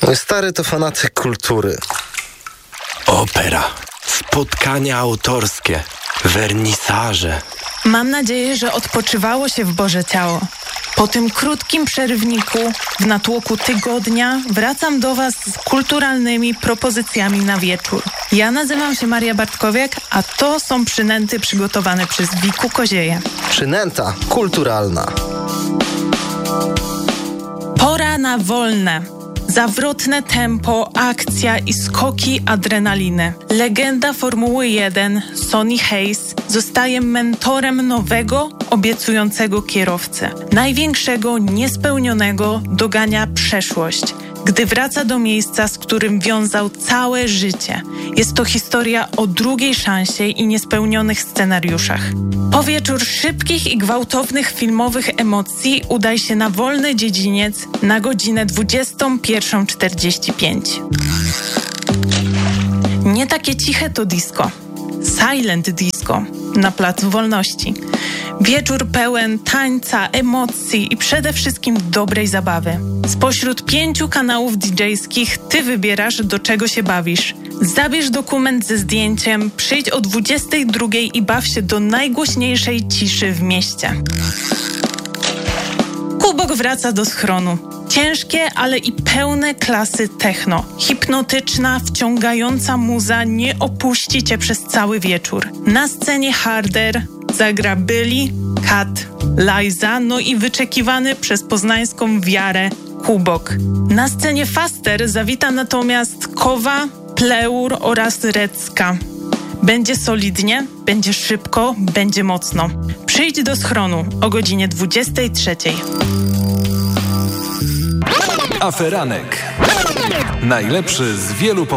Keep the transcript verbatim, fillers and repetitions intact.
Mój stary to fanatyk kultury. Opera, spotkania autorskie, wernisaże. Mam nadzieję, że odpoczywało się w Boże Ciało. Po tym krótkim przerywniku, w natłoku tygodnia, wracam do Was z kulturalnymi propozycjami na wieczór. Ja nazywam się Maria Bartkowiak, a to są przynęty przygotowane przez Wiku Kozieję. Przynęta kulturalna. Pora na wolne. Zawrotne tempo, akcja i skoki adrenaliny. Legenda Formuły jeden, Sonny Hayes, zostaje mentorem nowego, obiecującego kierowcy. Największego, niespełnionego dogania przeszłość, gdy wraca do miejsca, z którym wiązał całe życie. Jest to historia o drugiej szansie i niespełnionych scenariuszach. Po wieczór szybkich i gwałtownych filmowych emocji udaj się na wolny dziedziniec na godzinę dwudziestą pierwszą czterdzieści pięć. Nie takie ciche to disco. Silent disco na Placu Wolności. Wieczór pełen tańca, emocji i przede wszystkim dobrej zabawy. Spośród pięciu kanałów didżejskich ty wybierasz, do czego się bawisz. Zabierz dokument ze zdjęciem, przyjdź o dwudziestej drugiej i baw się do najgłośniejszej ciszy w mieście. Kubok wraca do schronu. Ciężkie, ale i pełne klasy techno. Hipnotyczna, wciągająca muza nie opuści cię przez cały wieczór. Na scenie Harder zagra Billy, Kat, Liza, no i wyczekiwany przez poznańską wiarę Kubok. Na scenie Faster zawita natomiast Kowa, Pleur oraz Recka. Będzie solidnie, będzie szybko, będzie mocno. Przyjdź do schronu o godzinie dwudziestej trzeciej. Aferanek. Najlepszy z wielu